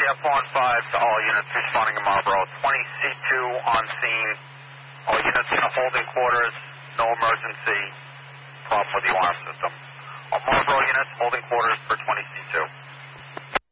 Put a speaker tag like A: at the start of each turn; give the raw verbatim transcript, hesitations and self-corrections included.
A: F one five to all units responding to Marlboro. twenty C two on scene. All units in the holding quarters. No emergency problem with the alarm system. All Marlboro units, holding quarters,